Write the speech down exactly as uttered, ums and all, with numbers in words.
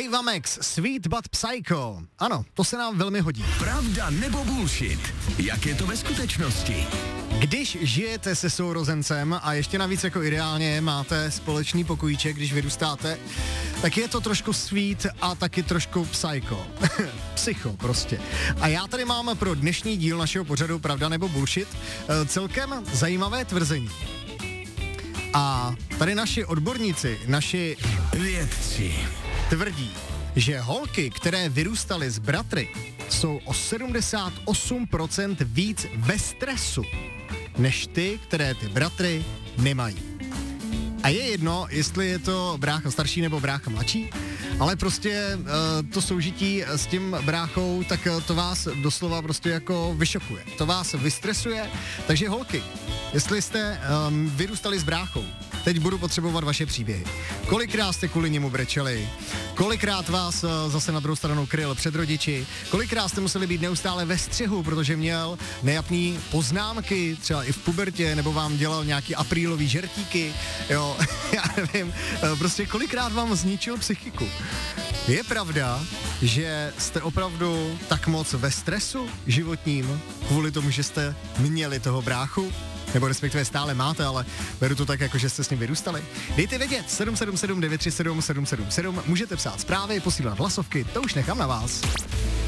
Ava Max, Sweet but Psycho. Ano, to se nám velmi hodí. Pravda nebo bullshit? Jak je to ve skutečnosti? Když žijete se sourozencem a ještě navíc jako ideálně máte společný pokojíček, když vyrůstáte, tak je to trošku sweet a taky trošku psycho. Psycho prostě. A já tady mám pro dnešní díl našeho pořadu Pravda nebo bullshit celkem zajímavé tvrzení. A tady naši odborníci, naši vědci tvrdí, že holky, které vyrůstaly s bratry, jsou o sedmdesát osm procent víc ve stresu, než ty, které ty bratry nemají. A je jedno, jestli je to brácha starší nebo brácha mladší, ale prostě uh, to soužití s tím bráchou, tak uh, to vás doslova prostě jako vyšokuje. To vás vystresuje, takže holky, jestli jste um, vyrůstali s bráchou, teď budu potřebovat vaše příběhy. Kolikrát jste kvůli němu brečeli, kolikrát vás uh, zase na druhou stranu kryl před rodiči, kolikrát jste museli být neustále ve střehu, protože měl nejapný poznámky, třeba i v pubertě, nebo vám dělal nějaký aprílový žertíky, jo, já nevím, uh, prostě kolikrát vám zničil psychiku. Je pravda, že jste opravdu tak moc ve stresu životním, kvůli tomu, že jste měli toho bráchu? Nebo respektive stále máte, ale beru to tak, jako že jste s ním vyrůstali. Dejte vědět, sedm sedm sedm devět tři sedm sedm sedm sedm, můžete psát zprávy, posílat hlasovky, to už nechám na vás.